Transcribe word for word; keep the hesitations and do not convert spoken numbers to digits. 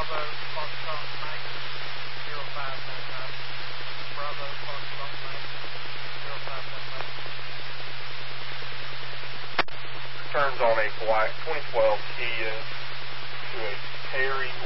Bravo, Foxtrot, Mike, zero five nine five. Bravo, Foxtrot, Mike, zero five nine five. Turns on a black twenty twelve Kia to a Terry